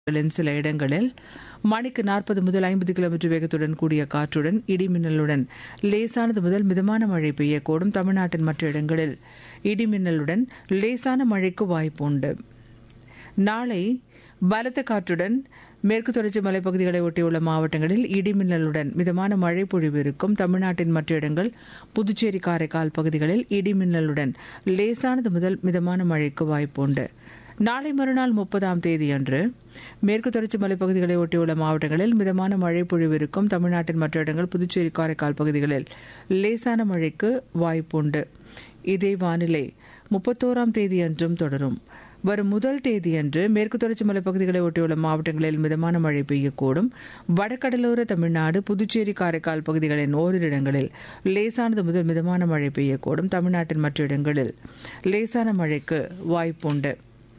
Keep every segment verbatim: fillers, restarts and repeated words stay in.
சில இடங்களில் மணிக்கு நாற்பது முதல் ஐம்பது கிலோமீட்டர் வேகத்துடன் கூடிய காற்றுடன் இடிமின்னலுடன் லேசானது முதல் மிதமான மழை பெய்யக்கூடும். தமிழ்நாட்டின் மற்ற இடங்களில் இடிமின்னலுடன் லேசான மழைக்கு வாய்ப்பு உண்டு. நாளை பலத்த காற்றுடன் மேற்கு தொடர்ச்சி மலைப்பகுதிகளை ஒட்டியுள்ள மாவட்டங்களில் இடிமின்னலுடன் மிதமான மழை பொழிவு இருக்கும். தமிழ்நாட்டின் மற்ற இடங்கள் புதுச்சேரி காரைக்கால் பகுதிகளில் இடிமின்னலுடன் லேசானது முதல் மிதமான மழைக்கு வாய்ப்பு உண்டு. நாளை மறுநாள் முப்பதாம் தேதி அன்று மேற்கு தொடர்ச்சி மலைப்பகுதிகளை ஒட்டியுள்ள மாவட்டங்களில் மிதமான மழை பொழிவு இருக்கும். தமிழ்நாட்டின் மற்ற இடங்கள் புதுச்சேரி காரைக்கால் பகுதிகளில் லேசான மழைக்கு வாய்ப்பு உண்டு. இதே வானிலை முப்பத்தோராம் தேதி அன்றும் தொடரும். வரும் முதல் தேதியன்று மேற்கு தொடர்ச்சி மலைப்பகுதிகளை ஒட்டியுள்ள மாவட்டங்களில் மிதமான மழை பெய்யக்கூடும். வடகடலோர தமிழ்நாடு புதுச்சேரி காரைக்கால் பகுதிகளின் ஓரிரு இடங்களில் லேசானது முதல் மிதமான மழை பெய்யக்கூடும். தமிழ்நாட்டின் மற்ற இடங்களில் லேசான மழைக்கு வாய்ப்புண்டு.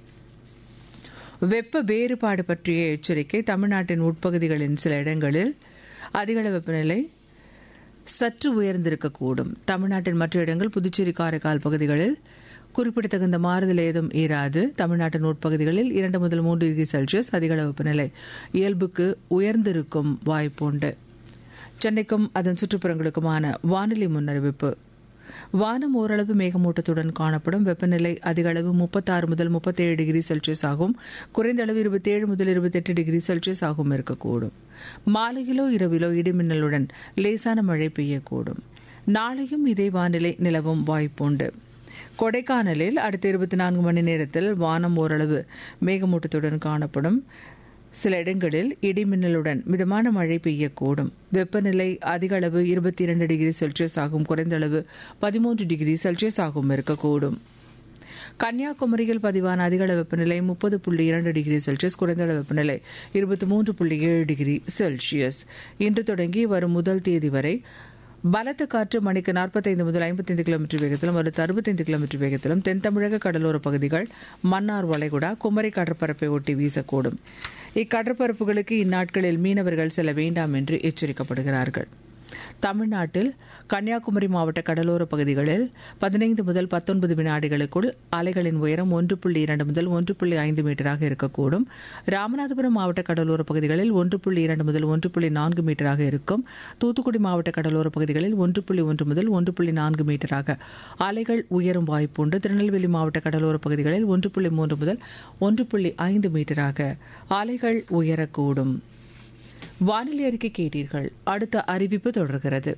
வெப்ப வேறுபாடு பற்றிய எச்சரிக்கை. தமிழ்நாட்டின் உட்பகுதிகளின் சில இடங்களில் அதிகள வெப்பநிலை சற்று உயர்ந்திருக்கக்கூடும். தமிழ்நாட்டின் மற்ற இடங்கள் புதுச்சேரி காரைக்கால் பகுதிகளில் குறிப்பிடத்தகுந்த மாறுதல் ஏதும் இராது. தமிழ்நாட்டின் உட்பகுதிகளில் இரண்டு முதல் மூன்று டிகிரி செல்சியஸ் அதிகள வெப்பநிலை இயல்புக்கு உயர்ந்திருக்கும் வாய்ப்புண்டு. சென்னைக்கும் அதன் சுற்றுப்புறங்களுக்குமான வானிலை முன்னறிவிப்பு. வானம் ஓரளவு மேகமூட்டத்துடன் காணப்படும். வெப்பநிலை அதிக அளவு முப்பத்தாறு முதல் முப்பத்தேழு டிகிரி செல்சியஸ் ஆகும். குறைந்த அளவு இருபத்தேழு முதல் இருபத்தெட்டு டிகிரி செல்சியஸ் ஆகும் இருக்கக்கூடும். மாலையிலோ இரவிலோ இடிமின்னலுடன் லேசான மழை பெய்யக்கூடும். நாளையும் இதே வானிலை நிலவும் வாய்ப்புண்டு. கொடைக்கானலில் அடுத்த இருபத்தி நான்கு மணி நேரத்தில் வானம் ஓரளவு மேகமூட்டத்துடன் காணப்படும். சில இடங்களில் இடிமின்னலுடன் மிதமான மழை பெய்யக்கூடும். வெப்பநிலை அதிக அளவு இருபத்தி இரண்டு டிகிரி செல்சியஸ் ஆகும். குறைந்த அளவு பதிமூன்று டிகிரி செல்சியஸ் ஆகும் இருக்கக்கூடும். கன்னியாகுமரியில் பதிவான அதிகள வெப்பநிலை முப்பது புள்ளி இரண்டு டிகிரி செல்சியஸ், குறைந்த அளவு வெப்பநிலை இருபத்தி மூன்று புள்ளி ஏழு டிகிரி செல்சியஸ். இன்று தொடங்கி வரும் முதல் தேதி வரை பலத்த காற்று மணிக்கு நாற்பத்தைந்து முதல் ஐம்பத்தைந்து கிலோமீட்டர் வேகத்திலும் அடுத்த அறுபத்தைந்து கிலோமீட்டர் வேகத்திலும் தென் தமிழக கடலோர பகுதிகள், மன்னார் வளைகுடா, குமரி கடற்பரப்பை ஒட்டி வீசக்கூடும். இக்கடற்பரப்புகளுக்கு இந்நாட்களில் மீனவர்கள் செல்ல வேண்டாம் என்று எச்சரிக்கப்படுகிறார்கள். தமிழ்நாட்டில் கன்னியாகுமரி மாவட்ட கடலோர பகுதிகளில் பதினைந்து முதல் பத்தொன்பது வினாடிகளுக்குள் அலைகளின் உயரம் ஒன்று புள்ளி இரண்டு முதல் ஒன்று புள்ளி ஐந்து மீட்டராக இருக்கக்கூடும். ராமநாதபுரம் மாவட்ட கடலோர பகுதிகளில் ஒன்று புள்ளி இரண்டு முதல் ஒன்று புள்ளி நான்கு மீட்டராக இருக்கும். தூத்துக்குடி மாவட்ட கடலோர பகுதிகளில் ஒன்று புள்ளி ஒன்று முதல் ஒன்று புள்ளி நான்கு மீட்டராக அலைகள் உயரும் வாய்ப்புண்டு. திருநெல்வேலி மாவட்ட கடலோர பகுதிகளில் ஒன்று புள்ளி மூன்று முதல் ஒன்று புள்ளி ஐந்து மீட்டராக அலைகள் உயரக்கூடும். வானிலை அறிக்கை கேட்டீர்கள். அடுத்த அறிவிப்பு தொடர்கிறது.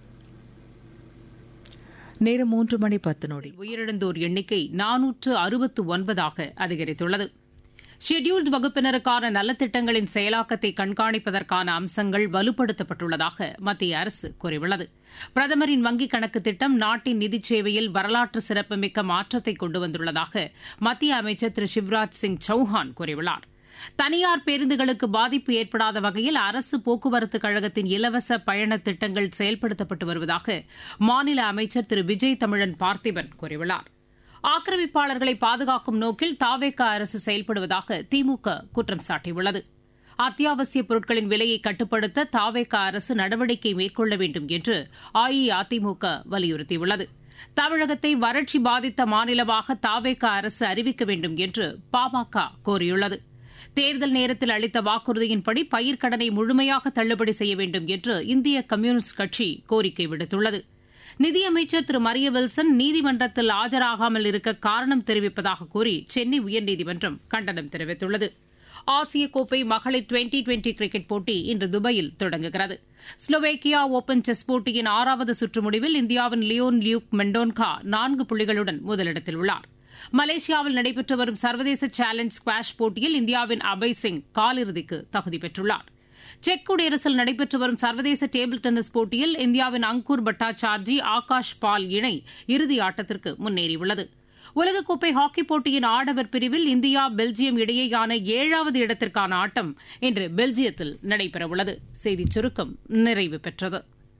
நேரம் மூன்று மணி பத்து நொடி. உயிரிழந்தோர் எண்ணிக்கை நானூற்று அறுபத்து ஒன்பதாக அதிகரித்துள்ளது. ஷெட்யூல்டு வகுப்பினருக்கான நலத்திட்டங்களின் செயலாக்கத்தை கண்காணிப்பதற்கான அம்சங்கள் வலுப்படுத்தப்பட்டுள்ளதாக மத்திய அரசு கூறியுள்ளது. பிரதமரின் வங்கிக் கணக்கு திட்டம் நாட்டின் நிதிச் சேவையில் வரலாற்று சிறப்புமிக்க மாற்றத்தை கொண்டு வந்துள்ளதாக மத்திய அமைச்சர் திரு சிவராஜ் சிங் சௌஹான் கூறியுள்ளார். தனியார் பேருந்துகளுக்கு பாதிப்பு ஏற்படாத வகையில் அரசு போக்குவரத்து கழகத்தின் இலவச பயண திட்டங்கள் செயல்படுத்தப்பட்டு வருவதாக மாநில அமைச்சர் திரு விஜய் தமிழன் பார்த்திபன் கூறியுள்ளார். ஆக்கிரமிப்பாளர்களை பாதுகாக்கும் நோக்கில் தாவேக அரசு செயல்படுவதாக திமுக குற்றம் சாட்டியுள்ளது. அத்தியாவசிய பொருட்களின் விலையை கட்டுப்படுத்த தாவேக அரசு நடவடிக்கை மேற்கொள்ள வேண்டும் என்று அஇஅதிமுக வலியுறுத்தியுள்ளது. தமிழகத்தை வறட்சி பாதித்த மாநிலமாக தாவேக அரசு அறிவிக்க வேண்டும் என்று பாமக கோரியுள்ளது. தேர்தல் நேரத்தில் அளித்த வாக்குறுதியின்படி பயிர்க்கடனை முழுமையாக தள்ளுபடி செய்ய வேண்டும் என்று இந்திய கம்யூனிஸ்ட் கட்சி கோரிக்கை விடுத்துள்ளது. நிதியமைச்சர் திரு மரிய வில்சன் நீதிமன்றத்தில் ஆஜராகாமல் இருக்க காரணம் தெரிவிப்பதாக கூறி சென்னை உயர்நீதிமன்றம் கண்டனம் தெரிவித்துள்ளது. ஆசிய கோப்பை மகளிர் டுவெண்டி டுவெண்டி கிரிக்கெட் போட்டி இன்று துபாயில் தொடங்குகிறது. ஸ்லோவேக்கியா ஓபன் செஸ் போட்டியின் ஆறாவது சுற்று முடிவில் இந்தியாவின் லியோன் லியூக் மெண்டோன்கா நான்கு புள்ளிகளுடன் முதலிடத்தில் உள்ளார். மலேசியாவில் நடைபெற்று வரும் சர்வதேச சேலஞ்ச் ஸ்குவாஷ் போட்டியில் இந்தியாவின் அபய் சிங் காலிறுதிக்கு தகுதி பெற்றுள்ளார். செக் குடியரசில் நடைபெற்று வரும் சர்வதேச டேபிள் டென்னிஸ் போட்டியில் இந்தியாவின் அங்கூர் பட்டாச்சார்ஜி ஆகாஷ் பால் இணை இறுதி ஆட்டத்திற்கு முன்னேறியுள்ளது. உலகக்கோப்பை ஹாக்கிப் போட்டியின் ஆடவர் பிரிவில் இந்தியா பெல்ஜியம் இடையேயான ஏழாவது இடத்திற்கான ஆட்டம் இன்று பெல்ஜியத்தில் நடைபெறவுள்ளது. செய்திச் சுருக்கம் நிறைவு பெற்றது.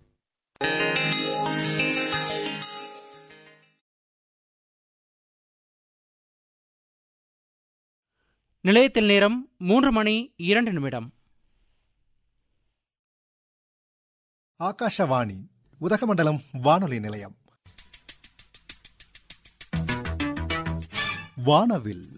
நிலையத்தில் நேரம் மூன்று மணி இரண்டு நிமிடம். ஆகாஷவாணி உதகமண்டலம் வானொலி நிலையம். வானவில்